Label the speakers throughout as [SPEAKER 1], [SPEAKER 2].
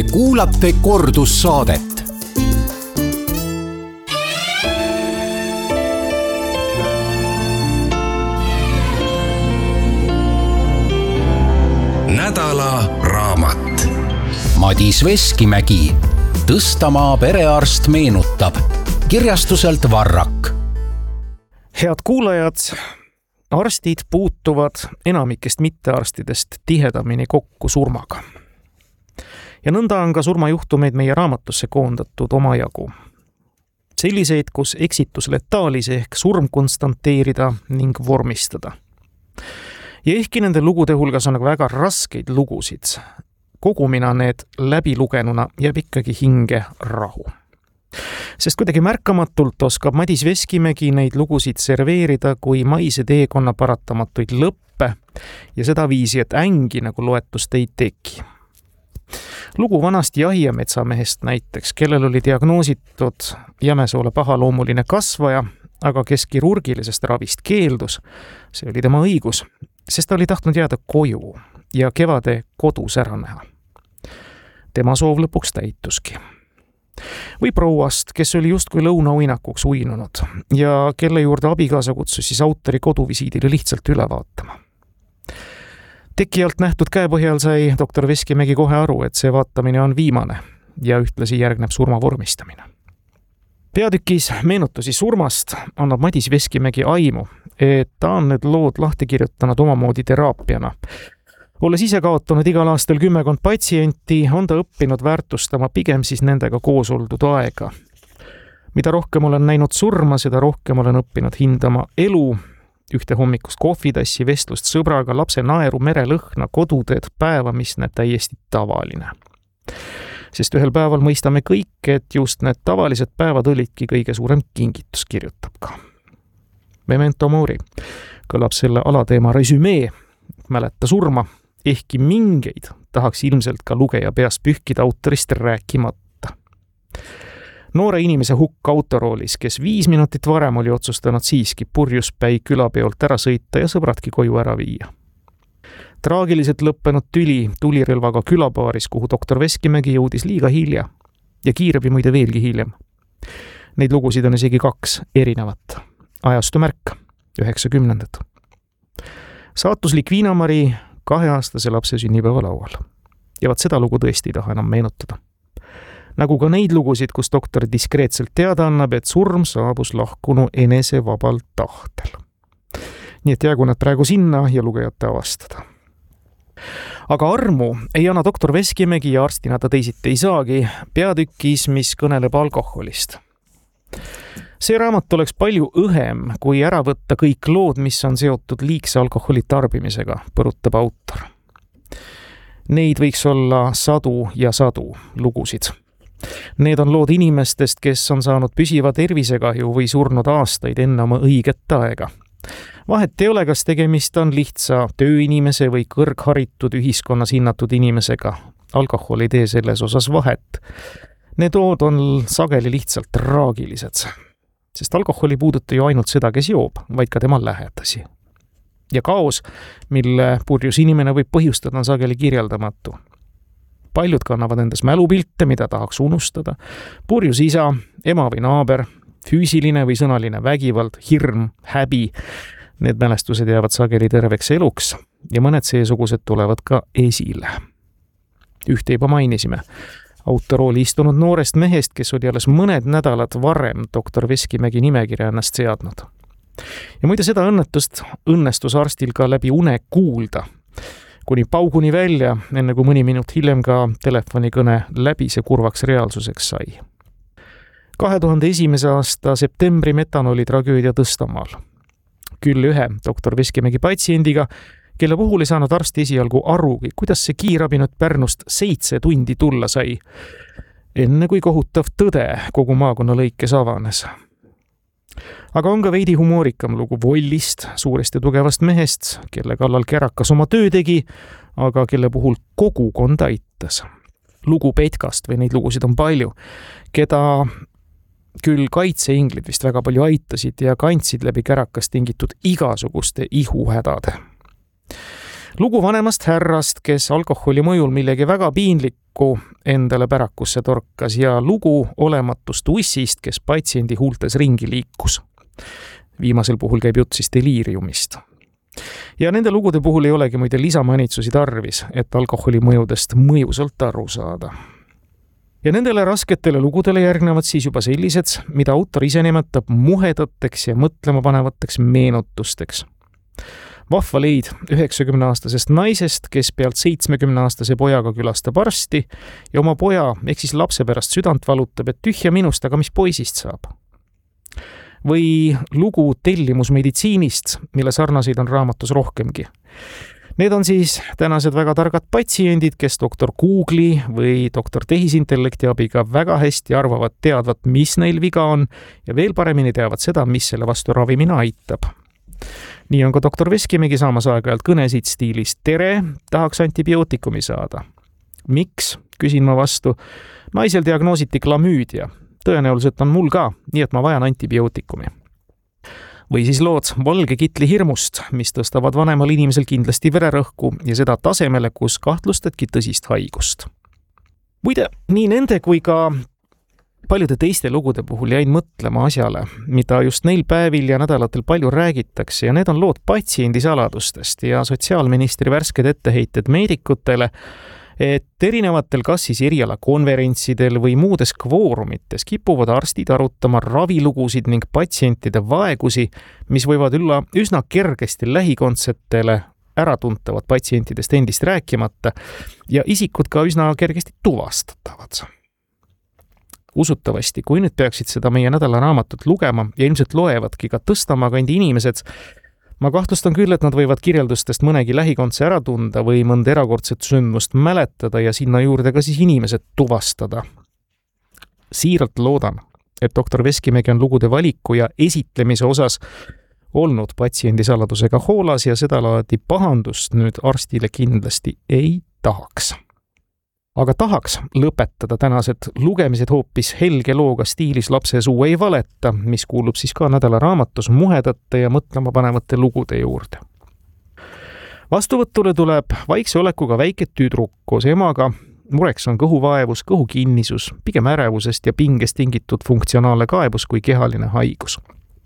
[SPEAKER 1] Te kuulate kordussaadet. Nädala raamat. Madis Veskimägi, Tõstamaa perearst meenutab, kirjastuselt Varrak.
[SPEAKER 2] Head kuulajad, arstid puutuvad enamikest mittearstidest tihedamini kokku surmaga. Ja nõnda on ka surmajuhtumeid meie raamatusse koondatud omajagu. Selliseid, kus eksitus letaalis ehk surm konstanteerida ning vormistada. Ja ehkki nende lugude hulgas on väga raskeid lugusid, kogumina need läbi lugenuna jääb ikkagi hinge rahu. Sest kuidagi märkamatult oskab Madis Veskimägi neid lugusid serveerida kui maise teekonna paratamatuid lõppe ja seda viisi, et ängi nagu loetust ei teki. Lugu vanast jahiametsamehest näiteks, kellel oli diagnoositud Jämesoole pahaloomuline kasvaja, aga kes kirurgilisest ravist keeldus, see oli tema õigus, sest ta oli tahtnud jääda koju ja kevade kodus ära näha. Tema soov lõpuks täituski. Või prouast, kes oli justkui lõunauinakuks uinunud ja kelle juurde abikaasa kutsus siis autori koduvisiidile lihtsalt üle vaatama. Tekijalt nähtud käepõhjal sai doktor Veskimägi kohe aru, et see vaatamine on viimane ja ühtlasi järgneb surma vormistamine. Peatükis meenutusi surmast annab Madis Veskimägi aimu, et ta on need lood lahti kirjutanud omamoodi teraapiana. Olles ise kaotanud igal aastal 10 patsienti, on ta õppinud väärtustama pigem siis nendega koos oldud aega. Mida rohkem olen näinud surma, seda rohkem olen õppinud hindama elu, ühte hommikust kohvitassi, vestlust sõbraga, lapse naeru, merelõhna, koduteed, päeva, mis näeb täiesti tavaline. Sest ühel päeval mõistame kõik, et just need tavalised päevad olidki kõige suurem kingitus, kirjutab ka. Memento mori kõlab selle alateema resümee, mäleta surma, ehkki mingeid tahaks ilmselt ka lugeja peas pühkida autorist rääkimata. Noore inimese hukk autoroolis, kes 5 minutit varem oli otsustanud siiski purjuspäi külapeolt ära sõita ja sõbradki koju ära viia. Traagiliselt lõppenud tüli tulirelvaga külapaaris, kuhu doktor Veskimägi jõudis liiga hilja ja kiirabi muide veelgi hiljem. Neid lugusid on isegi 2 erinevat. Ajastu märk, 90. Saatuslik Viinamari 2-aastase lapse sünnipäeva laual. Ja vaat seda lugu tõesti ei taha enam meenutada. Nagu ka neid lugusid, kus doktor diskreetselt teada annab, et surm saabus lahkunu enese vabalt tahtel. Nii et jäägu nad praegu sinna ja lugejate avastada. Aga armu ei anna doktor Veskimägi ja arstina ta teisiti ei saagi peatükis, mis kõneleb alkoholist. See raamat oleks palju õhem, kui ära võtta kõik lood, mis on seotud liigse alkoholi tarbimisega, põrutab autor. Neid võiks olla 100 ja 100 lugusid. Need on lood inimestest, kes on saanud püsiva tervisekahju või surnud aastaid enne oma õiget aega. Vahet ei ole, kas tegemist on lihtsa tööinimese või kõrgharitud ühiskonnas hinnatud inimesega. Alkohol ei tee selles osas vahet. Need lood on sageli lihtsalt traagilised. Sest alkohol ei puuduta ju ainult seda, kes joob, vaid ka tema lähedasi. Ja kaos, mille purjus inimene võib põhjustada, on sageli kirjeldamatu. Paljud kannavad endas mälupilte, mida tahaks unustada. Purjus isa, ema või naaber, füüsiline või sõnaline vägivald, hirm, häbi. Need mälestused jäävad sageli terveks eluks ja mõned seesugused tulevad ka esile. Ühte juba mainisime. Autorooli istunud noorest mehest, kes oli alles mõned nädalad varem doktor Veskimägi nimekirja ennast seadnud. Ja muide seda õnnetust õnnestus arstil ka läbi une kuulda, kuni pauguni välja, enne kui mõni minut hiljem ka telefonikõne läbi see kurvaks reaalsuseks sai. 2001. aasta septembri metanooli tragöödia Tõstamaal. Küll ühe doktor Veskimägi patsiendiga, kelle puhul ei saanud arst esialgu arugi, kuidas see kiirabi nüüd Pärnust 7 tundi tulla sai, enne kui kohutav tõde kogu maakonna lõikes avanes. Aga on ka veidi humoorikam lugu Vollist, suurest ja tugevast mehest, kelle kallal kärakas oma töö tegi, aga kelle puhul kogukond aitas. Lugu Petkast või neid lugusid on palju, keda küll kaitseinglid vist väga palju aitasid ja kandsid läbi kärakas tingitud igasuguste ihuhädade. Lugu vanemast härrast, kes alkoholi mõjul millegi väga piinlikku endale pärakusse torkas ja lugu olematust ussist, kes patsiendi huultes ringi liikus. Viimasel puhul käib jutt siis deliiriumist. Ja nende lugude puhul ei olegi muide lisamanitsusi tarvis, et alkoholi mõjudest mõjusalt aru saada. Ja nendele rasketele lugudele järgnevad siis juba sellised, mida autor ise nimetab muhedateks ja mõtlemapanevateks meenutusteks. Vahva leid 90-aastasest naisest, kes pealt 70-aastase pojaga külastab arsti ja oma poja ehk siis lapse pärast südant valutab, et tühja minust, aga mis poisist saab. Või lugu tellimusmeditsiinist, mille sarnaseid on raamatus rohkemgi. Need on siis tänased väga targad patsiendid, kes doktor Google'i või doktor tehisintellekti abiga väga hästi arvavad, teadvat, mis neil viga on ja veel paremini teavad seda, mis selle vastu ravimina aitab. Nii on ka doktor Veskimägi saamas aeg-ajalt kõnesid stiilis tere, tahaks antibiootikumi saada. Miks? Küsin ma vastu. Naisel diagnoositi klamüüdia. Tõenäoliselt on mul ka, nii et ma vajan antibiootikumi. Või siis lood valge kitli hirmust, mis tõstavad vanemal inimesel kindlasti vererõhku ja seda tasemele, kus kahtlustadki tõsist haigust. Muide, nii nende kui ka paljude teiste lugude puhul jäin mõtlema asjale, mida just neil päevil ja nädalatel palju räägitakse ja need on lood patsiendi saladustest ja sotsiaalministri värsked etteheited meedikutele, et erinevatel kas siis erialakonverentsidel või muudes kvoorumites kipuvad arstid arutama ravilugusid ning patsientide vaegusi, mis võivad olla üsna kergesti lähikondsetele äratuntavad patsientidest endist rääkimata ja isikud ka üsna kergesti tuvastatavad. Usutavasti, kui nüüd peaksid seda meie nädalaraamatut lugema ja ilmselt loevadki ka Tõstamaa kandi inimesed, ma kahtlustan küll, et nad võivad kirjeldustest mõnegi lähikondse ära tunda või mõnda erakordset sündmust mäletada ja sinna juurde ka siis inimesed tuvastada. Siiralt loodan, et doktor Veskimägi on lugude valiku ja esitlemise osas olnud patsiendi saladusega hoolas ja seda laadi pahandust nüüd arstile kindlasti ei tahaks. Aga tahaks lõpetada tänased lugemised hoopis helge looga stiilis Lapse suu ei valeta, mis kuulub siis ka nädalaraamatus muhedate ja mõtlema panevate lugude juurde. Vastuvõtule tuleb vaikse olekuga väike tüdruk koos emaga. Mureks on kõhuvaevus, kõhukinnisus, pigem ärevusest ja pingest tingitud funktsionaalne kaebus kui kehaline haigus.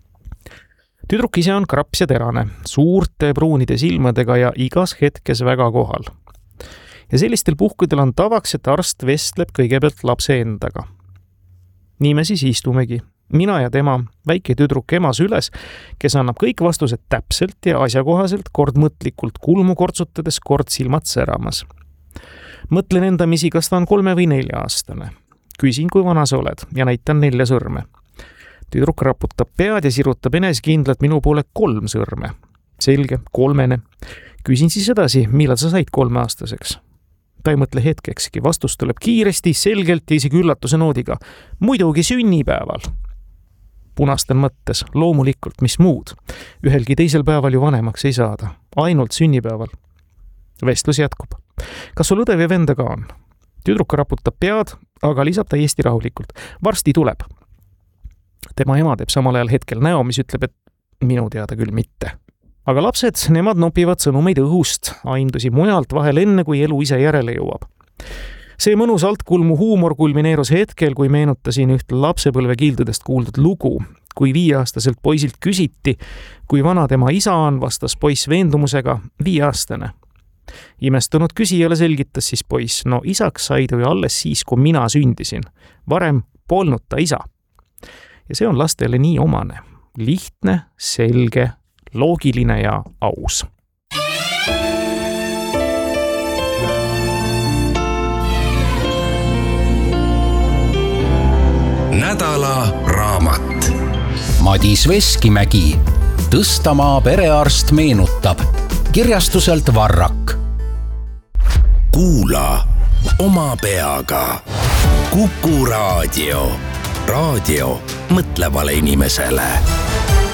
[SPEAKER 2] Tüdruk ise on kraps ja terane, suurte pruunide silmadega ja igas hetkes väga kohal. Ja sellistel puhkudel on tavaks, et arst vestleb kõigepealt lapse endaga. Nii me siis istumegi. Mina ja tema, väike tüdruk emas üles, kes annab kõik vastused täpselt ja asjakohaselt, kord mõtlikult kulmu kortsutades, kord silmad säramas. Mõtlen endamisi, kas ta on 3 või 4 aastane. Küsin, kui vana sa oled ja näitan 4 sõrme. Tüdruk raputab pead ja sirutab enesekindlalt minu poole 3 sõrme. Selge, 3. Küsin siis edasi, millal sa said 3-aastaseks? Ta ei mõtle hetkekski, vastus tuleb kiiresti, selgelt ja isegi üllatuse noodiga. Muidugi sünnipäeval. Punastan mõttes, loomulikult, mis muud. Ühelgi teisel päeval ju vanemaks ei saada. Ainult sünnipäeval. Vestlus jätkub. Kas sul õde või venda ka on? Tüdruk raputab pead, aga lisab täiesti rahulikult. Varsti tuleb. Tema ema teeb samal ajal hetkel näo, mis ütleb, et minu teada küll mitte. Aga lapsed, nemad nopivad sõnumeid õhust, aimdusi mujalt vahel enne, kui elu ise järele jõuab. See mõnus altkulmu huumor kulmineerus hetkel, kui meenutasin üht lapsepõlve kildudest kuuldud lugu. Kui 5-aastaselt poisilt küsiti, kui vana tema isa on, vastas poiss veendumusega 5-aastane. Imestunud küsijale selgitas siis poiss, no isaks sai ta ju alles siis, kui mina sündisin. Varem polnud ta isa. Ja see on lastele nii omane. Lihtne, selge, loogiline ja aus.
[SPEAKER 1] Nädala raamat. Madis Veskimägi. Tõstamaa perearst meenutab. Kirjastuselt Varrak.
[SPEAKER 3] Kuula oma peaga. Kuku raadio. Raadio mõtlevale inimesele.